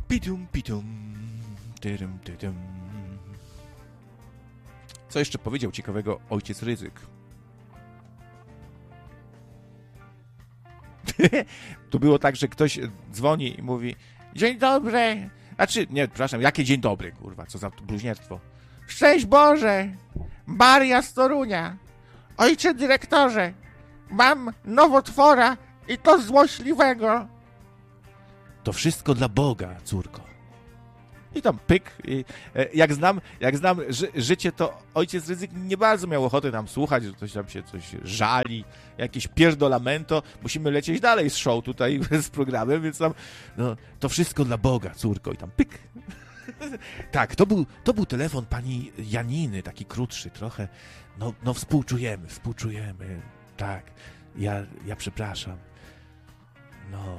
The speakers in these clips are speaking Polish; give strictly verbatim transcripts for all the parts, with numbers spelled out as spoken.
Pitum, pitum. Tydum, tydum. Co jeszcze powiedział ciekawego ojciec Rydzyk? Tu było tak, że ktoś dzwoni i mówi: dzień dobry. Znaczy, nie, przepraszam, jakie dzień dobry, kurwa, co za bluźnierstwo. Szczęść Boże! Maria z Torunia. Ojcze dyrektorze, mam nowotwora i to złośliwego. To wszystko dla Boga, córko. I tam pyk. I, jak znam, jak znam ży, życie, to ojciec Rydzyk nie bardzo miał ochoty nam słuchać, że ktoś tam się coś żali, jakieś pierdolamento. Musimy lecieć dalej z show tutaj, z programem, więc tam, no, to wszystko dla Boga, córko. I tam pyk. Tak, to był, to był telefon pani Janiny, taki krótszy trochę. No, no współczujemy, współczujemy. Tak, ja, ja przepraszam. No...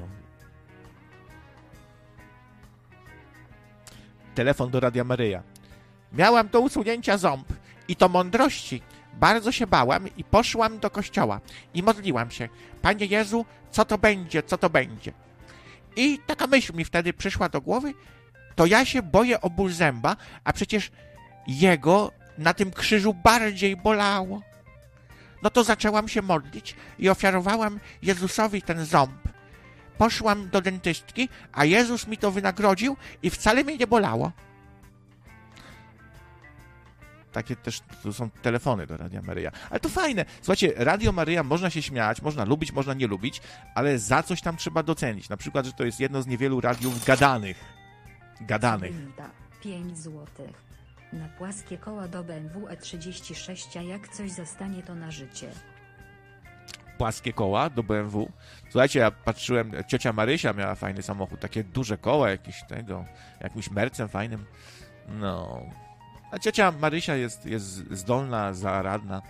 Telefon do Radia Maryja. Miałam do usunięcia ząb i to mądrości. Bardzo się bałam i poszłam do kościoła i modliłam się. Panie Jezu, co to będzie, co to będzie? I taka myśl mi wtedy przyszła do głowy. To ja się boję o ból zęba, a przecież jego na tym krzyżu bardziej bolało. No to zaczęłam się modlić i ofiarowałam Jezusowi ten ząb. Poszłam do dentystki, a Jezus mi to wynagrodził i wcale mnie nie bolało. Takie też to są telefony do Radia Maryja. Ale to fajne. Słuchajcie, Radio Maryja można się śmiać, można lubić, można nie lubić, ale za coś tam trzeba docenić. Na przykład, że to jest jedno z niewielu radiów gadanych. Gadanych. pięć złotych. Na płaskie koła do B M W E trzydzieści sześć, a jak coś zostanie to na życie. Płaskie koła do B M W. Słuchajcie, ja patrzyłem, ciocia Marysia miała fajny samochód, takie duże koła, jakieś tego, jakimś mercem fajnym. No. A ciocia Marysia jest, jest zdolna, zaradna.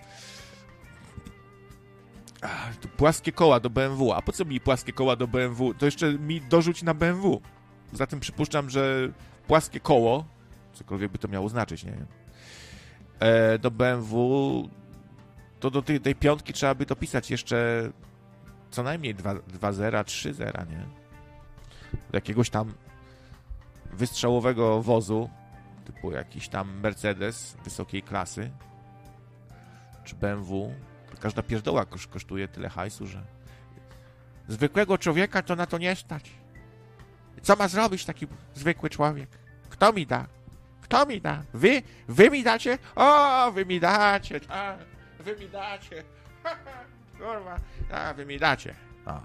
Ach, tu płaskie koła do B M W. A po co mi płaskie koła do B M W? To jeszcze mi dorzuć na B M W. Zatem przypuszczam, że płaskie koło, cokolwiek by to miało znaczyć, nie wiem, e, do B M W, to do tej, tej piątki trzeba by dopisać jeszcze co najmniej dwa zera, trzy zera, nie? Do jakiegoś tam wystrzałowego wozu, typu jakiś tam Mercedes wysokiej klasy, czy B M W. Każda pierdoła kosztuje tyle hajsu, że zwykłego człowieka to na to nie stać. Co ma zrobić taki zwykły człowiek? Kto mi da? Kto mi da? Wy? Wy mi dacie? O, wy mi dacie, tak. Wy mi dacie. Kurwa, a, wy mi dacie. O.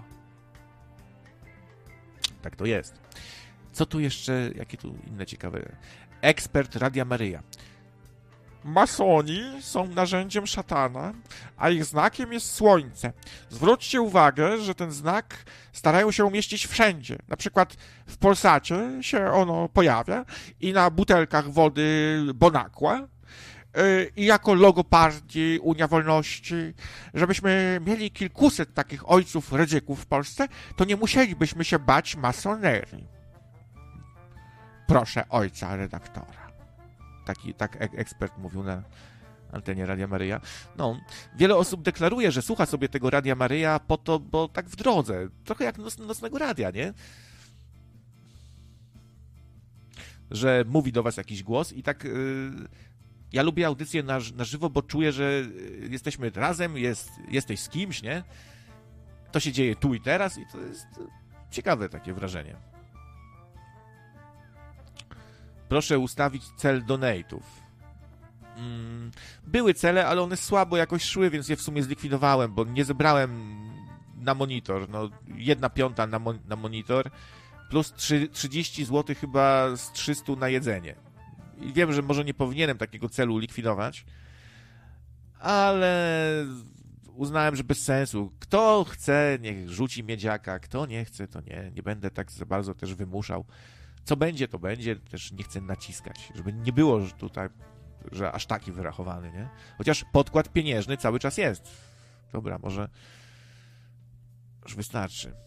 Tak to jest. Co tu jeszcze, jakie tu inne ciekawe? Ekspert Radia Maryja. Masoni są narzędziem szatana, a ich znakiem jest słońce. Zwróćcie uwagę, że ten znak starają się umieścić wszędzie. Na przykład w Polsacie się ono pojawia i na butelkach wody Bonaqua i jako logo partii Unia Wolności. Żebyśmy mieli kilkuset takich ojców Rydzyków w Polsce, to nie musielibyśmy się bać masonerii. Proszę ojca redaktora. Taki, tak ekspert mówił na antenie Radia Maryja. No, wiele osób deklaruje, że słucha sobie tego Radia Maryja po to, bo tak w drodze. Trochę jak noc, nocnego radia, nie? Że mówi do was jakiś głos i tak... Yy, ja lubię audycję na, na żywo, bo czuję, że jesteśmy razem, jest, jesteś z kimś, nie? To się dzieje tu i teraz i to jest ciekawe takie wrażenie. Proszę ustawić cel donate'ów. Mm, były cele, ale one słabo jakoś szły, więc je w sumie zlikwidowałem, bo nie zebrałem na monitor. No, jedna piąta na, mon- na monitor plus trzydzieści złotych chyba z trzysta na jedzenie. I wiem, że może nie powinienem takiego celu likwidować, ale uznałem, że bez sensu. Kto chce, niech rzuci miedziaka, kto nie chce, to nie. Nie będę tak za bardzo też wymuszał. Co będzie, to będzie. Też nie chcę naciskać, żeby nie było że tutaj, że aż taki wyrachowany, nie? Chociaż podkład pieniężny cały czas jest. Dobra, może już wystarczy.